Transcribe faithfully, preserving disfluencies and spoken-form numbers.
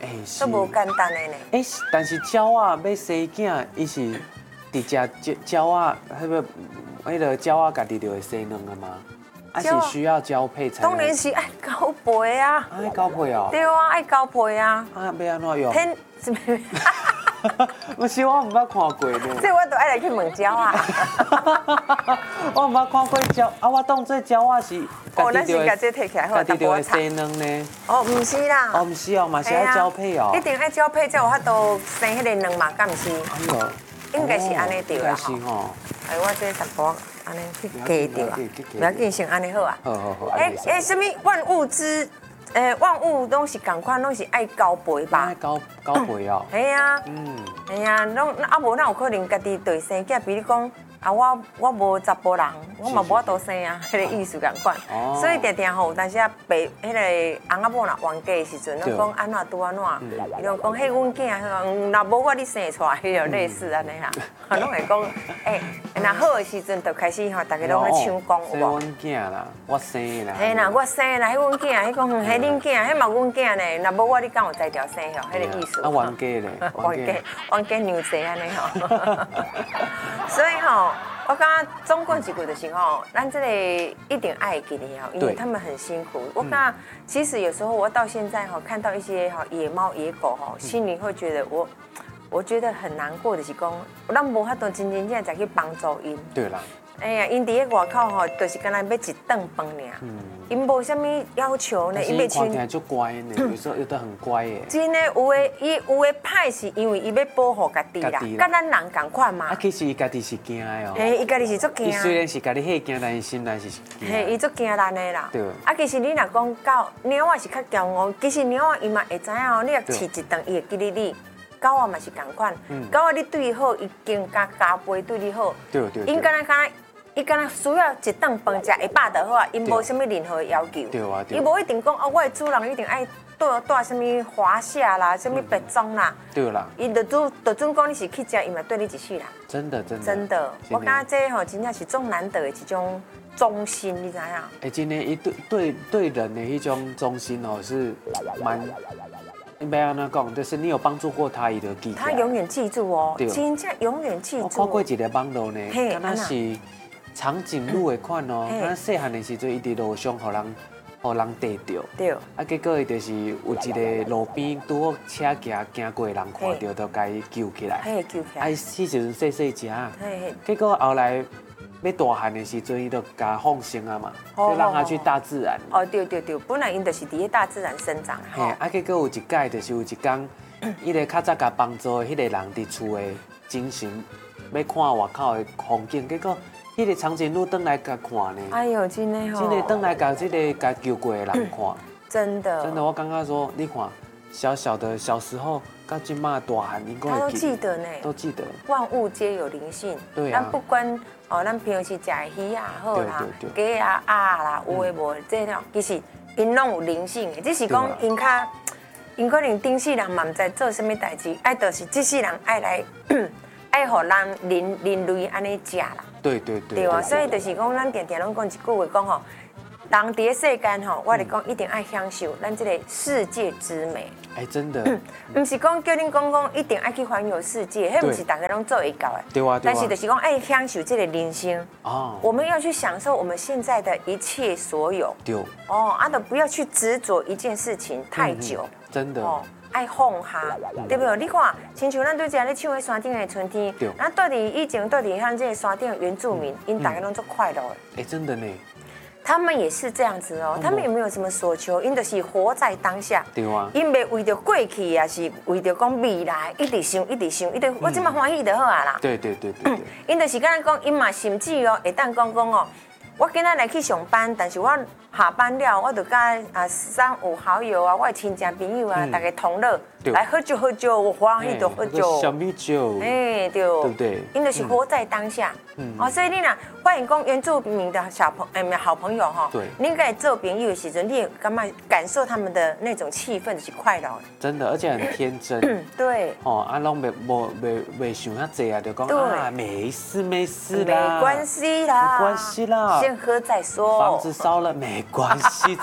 哎， 都无简单的呢。 哎，但是鸟啊要生囝，伊是直接鸟啊，迄个迄个鸟啊，家己就会生卵了吗？还是需要交配才？ 当然是爱交配啊。 爱交配哦。 对啊，爱交配啊。 啊，要安怎用？ 天， 不是我唔捌看过呢。 所以我都爱来去问鸟啊。 我唔捌看过鸟啊，我当做鸟啊是。 哦，咱是甲这摕起来好， 家己就会生卵呢。 哦，唔是啦。 哦，唔是哦，嘛是爱交配哦。 一定爱交配才有法度生迄个卵嘛，敢唔是？ 哎呦， 应该是安尼对啦吼。 哎，我这淡薄安尼去加掉啊，不要紧，先安尼好啊。 好好好。 哎哎，什么万物之，诶，万物拢是共款，拢是爱交配吧？ 爱交交配哦。 系啊。嗯。系啊，拢啊无哪有可能家己对生囝？比如讲。啊，我我无查甫人，我嘛无法度生啊，迄个意思共款。所以定定吼，但是啊，爸，迄个翁仔某若冤家的时阵，拢讲安怎拄安怎，伊拢讲迄阮囝，若无我你生出来，迄就类似安尼啦。拢会讲，诶，若好的时阵就开始吼，大家拢咧抢讲有无？ 阮囝啦，我生的啦。 嘿啦，我生的啦，迄阮囝，迄讲迄恁囝，迄嘛阮囝呢，若无我你敢有才调生吼，迄个意思。 啊，冤家咧， 冤家，冤家娘济安尼吼。所以吼。我感觉总共一句就是吼，咱这个一定爱给你哦，因为他们很辛苦。我感觉其实有时候我到现在哈，看到一些哈野猫野狗哈，心里会觉得我，我觉得很难过的是讲，咱无法度真真正正去帮助因。 对啦。 哎呀，因伫个外口吼，就是干那要一顿饭尔，因无啥物要求呢， 伊要看起来就乖呢，有时候有的很乖耶。 真的有诶，伊有诶歹是因为伊要保护家己啦，甲咱人共款嘛。 啊，其实伊家己是惊的哦。 嘿，伊家己是足惊。 伊虽然是家己吓惊，但是心内是惊。 嘿，伊足惊咱的啦。 对。 啊，其实你若讲狗，猫仔是较骄傲，其实猫仔伊嘛会知影哦，你若饲一顿，伊会记得你。狗仔嘛是共款，狗仔你对伊好，伊更加加倍对你好。 对对。 因敢若敢若。伊敢若需要一顿饭食会饱就好啊，因无啥物任何要求。 对啊， 伊无一定讲哦，我的主人一定爱带带啥物华夏啦，啥物白种啦。 对啦。 伊就准就准讲你是去食，伊嘛对你一世人。 真的真的。 真的，我感觉这吼真正是种难得的一种忠心，你知影？ 哎，今天伊对对对人的迄种忠心哦，是蛮。要安怎讲？就是你有帮助过他，伊就记。 他永远记住哦，真正永远记住。 我看过一个网络呢，敢若是。长颈鹿的款哦，咱细汉的时阵，伊伫路上，互人，互人逮着。 对。啊， 结果伊就是有一个路边拄好车行经过的人看到，就甲伊救起来。 嘿，救起来。 啊，伊迄时阵细细只。 嘿嘿。 结果后来要大汉的时阵，伊就甲放生啊嘛，就让他去大自然。 哦，对对对，本来因就是伫个大自然生长。 嘿，啊，结果有一届，就是有一天，迄个较早甲帮助的迄个人伫厝的精神要看外口的风景，结果。迄个长颈鹿登来甲看呢， 哎呦，真的吼， 真的登来甲这个甲救过的人看， 真的， 真的，我感觉说，你看，小小的小时候，到今嘛大汉，应该他都记得呢， 都记得。 万物皆有灵性， 对啊， 咱不管哦，咱平时食的鱼啊好啦，鸡啊鸭啦，有诶无这种，其实因拢有灵性的，只是讲因较，因可能顶世人嘛唔知做什么代志，爱就是这世人爱来，爱互咱人人类安尼食啦。 对对对， 对啊，所以就是讲，咱定定拢讲一句话，讲吼，人伫个世间吼，我嚟讲一定爱享受咱这个世界之美。 哎，真的， 唔是讲叫恁讲讲一定爱去环游世界，迄唔是大家拢做会到的。 对啊， 但是就是讲爱享受这个人生。哦。我们要去享受我们现在的一切所有。 对。 哦，啊，都不要去执着一件事情太久。 真的。哦。 爱放下，对不对？你看，亲像咱对只咧唱喺山顶的春天，咱到底以前到底像这些山顶的原住民，因大家拢做快乐的。 哎，真的呢。 他们也是这样子哦，他们也没有什么所求，因就是活在当下。 对啊。 因袂为着过去，也是为着讲未来，一直想，一直想，一直我即马欢喜就好啊啦。 对对对对。 因就是敢讲，因嘛甚至哦，会当讲讲哦，我今仔来去上班，但是我下班了，我就甲啊三五好友啊，我的亲戚朋友啊，大家同乐来喝酒喝酒，我欢喜就喝酒。 小米酒。 哎，对。对不对？因就是活在当下。嗯。哦，所以你若欢迎讲原住民的小朋哎好朋友哈，对，你应该做朋友的时阵，你也感觉感受他们的那种气氛是快乐的。 真的，而且很天真。 对。 哦，啊，拢袂无袂袂想遐济啊，就讲啊，没事没事啦， 没关系啦， 没关系啦， 先喝再说。 房子烧了没关系，